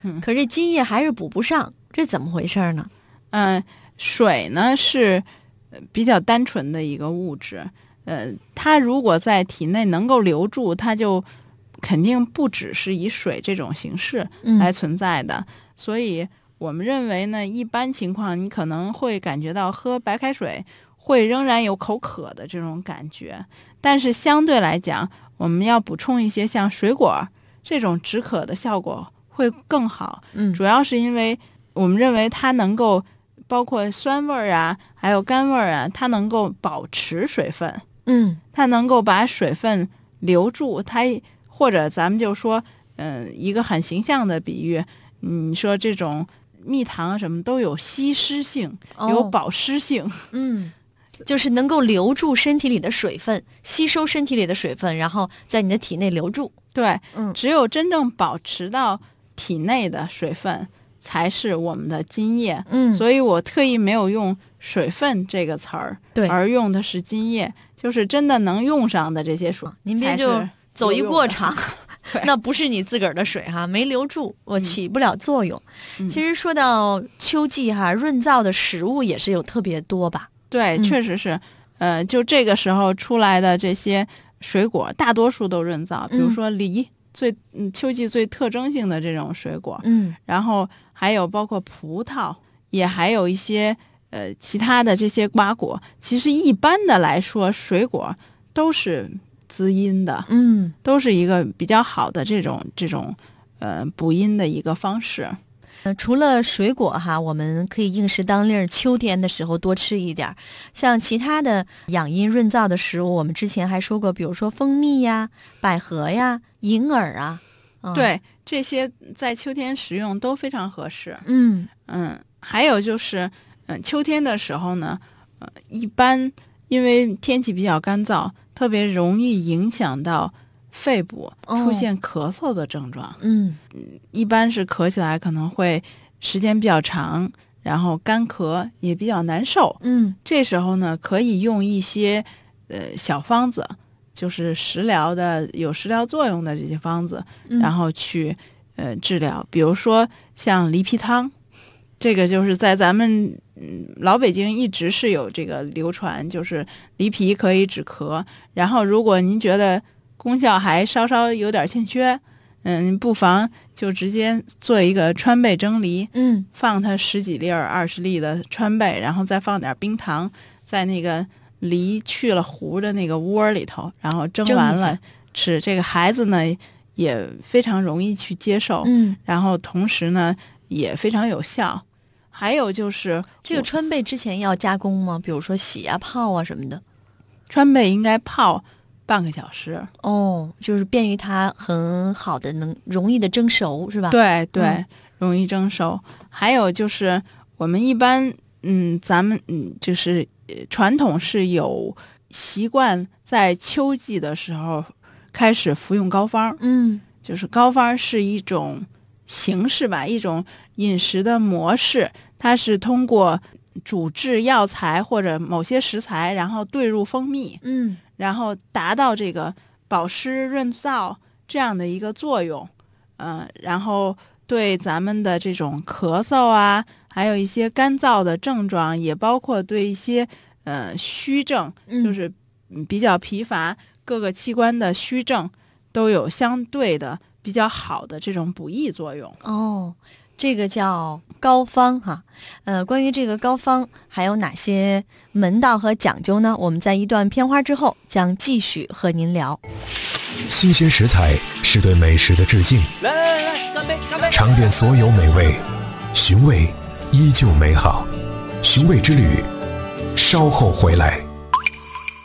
可是津液还是补不上，这怎么回事呢？ 水呢是比较单纯的一个物质，它如果在体内能够留住，它就肯定不只是以水这种形式来存在的。所以我们认为呢，一般情况你可能会感觉到喝白开水会仍然有口渴的这种感觉，但是相对来讲，我们要补充一些像水果这种止渴的效果会更好。主要是因为我们认为它能够包括酸味啊，还有甘味啊，它能够保持水分，它能够把水分留住。它或者咱们就说，一个很形象的比喻，你说这种蜜糖什么都有吸湿性，有保湿性， 就是能够留住身体里的水分，吸收身体里的水分，然后在你的体内留住。 对，只有真正保持到体内的水分才是我们的津液。所以我特意没有用水分这个词儿，而用的是津液，就是真的能用上的这些水。 您别就走一过场那不是你自个儿的水哈，没留住，我起不了作用。其实说到秋季哈，润燥的食物也是有特别多吧？ 对，确实是。就这个时候出来的这些水果，大多数都润燥，比如说梨，秋季最特征性的这种水果。然后还有包括葡萄，也还有一些其他的这些瓜果。其实一般的来说，水果都是滋阴的，都是一个比较好的这种补阴的一个方式。 除了水果哈，我们可以应时当令，秋天的时候多吃一点。像其他的养阴润燥的食物，我们之前还说过，比如说蜂蜜呀、百合呀、银耳啊， 对，这些在秋天食用都非常合适。还有就是秋天的时候呢，一般因为天气比较干燥，特别容易影响到肺部出现咳嗽的症状。一般是咳起来可能会时间比较长，然后干咳也比较难受。这时候呢，可以用一些小方子，就是食疗的有食疗作用的这些方子，然后去治疗。比如说像梨皮汤，这个就是在咱们老北京一直是有这个流传，就是梨皮可以止咳。然后如果您觉得功效还稍稍有点欠缺，不妨就直接做一个川贝蒸梨，放它10几粒20粒的川贝，然后再放点冰糖，在那个梨去了核的那个窝里头，然后蒸完了吃。这个孩子呢也非常容易去接受，然后同时呢也非常有效。还有就是这个川贝之前要加工吗？比如说洗啊、泡啊什么的？ 川贝应该泡半个小时。 就是便于它很好的容易的蒸熟，是吧？ 对，容易蒸熟。还有就是我们一般咱们就是传统是有习惯在秋季的时候开始服用膏方。就是膏方是一种形式吧，一种饮食的模式，它是通过煮制药材或者某些食材，然后兑入蜂蜜，然后达到这个保湿润燥这样的一个作用。然后对咱们的这种咳嗽啊，还有一些干燥的症状，也包括对一些虚症，就是比较疲乏各个器官的虚症，都有相对的比较好的这种补益作用。 这个叫膏方哈。关于这个膏方还有哪些门道和讲究呢？我们在一段片花之后将继续和您聊。 新鲜食材是对美食的致敬， 来，干杯！ 尝遍所有美味，寻味依旧美好。寻味之旅，稍后回来。